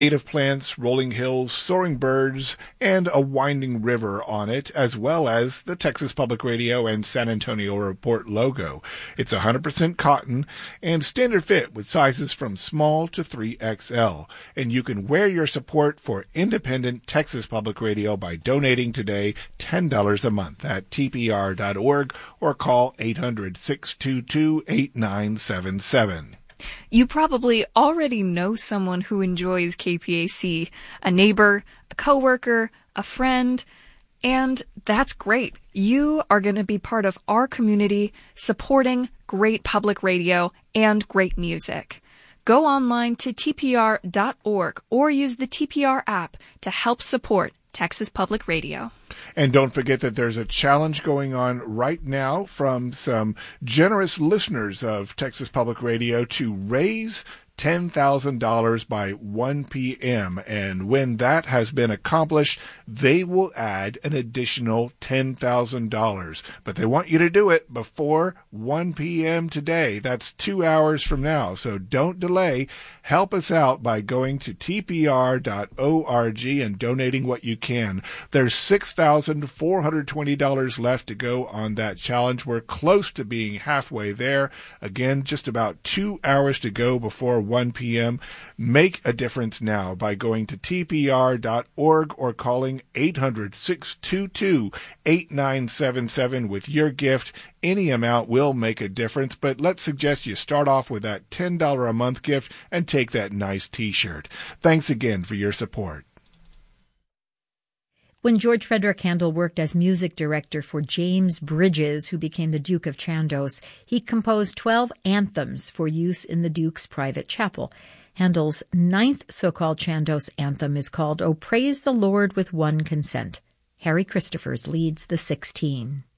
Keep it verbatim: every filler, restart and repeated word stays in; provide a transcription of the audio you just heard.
native plants, rolling hills, soaring birds, and a winding river on it, as well as the Texas Public Radio and San Antonio Report logo. It's one hundred percent cotton and standard fit with sizes from small to three X L. And you can wear your support for independent Texas Public Radio by donating today ten dollars a month at T P R dot org or call eight hundred, six two two, eight nine seven seven. You probably already know someone who enjoys K P A C, a neighbor, a coworker, a friend, and that's great. You are going to be part of our community supporting great public radio and great music. Go online to T P R dot org or use the T P R app to help support Texas Public Radio. And don't forget that there's a challenge going on right now from some generous listeners of Texas Public Radio to raise ten thousand dollars by one p.m. And when that has been accomplished, they will add an additional ten thousand dollars. But they want you to do it before one p.m. today. That's two hours from now. So don't delay. Help us out by going to T P R dot org and donating what you can. There's six thousand four hundred twenty dollars left to go on that challenge. We're close to being halfway there. Again, just about two hours to go before one p.m. Make a difference now by going to T P R dot org or calling eight hundred, six two two, eight nine seven seven with your gift. Any amount will make a difference, but let's suggest you start off with that ten dollars a month gift and take that nice t-shirt. Thanks again for your support. When George Frederick Handel worked as music director for James Bridges, who became the Duke of Chandos, he composed twelve anthems for use in the Duke's private chapel. Handel's ninth so-called Chandos anthem is called "O Praise the Lord with One Consent." Harry Christophers leads the sixteen.